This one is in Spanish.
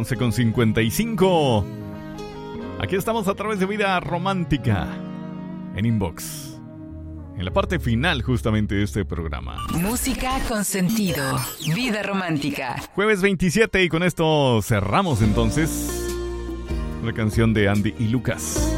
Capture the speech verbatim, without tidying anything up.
once con cincuenta y cinco. Aquí estamos a través de Vida Romántica en Inbox, en la parte final justamente de este programa. Música con sentido. Vida Romántica. Jueves veintisiete, y con esto cerramos entonces la canción de Andy y Lucas.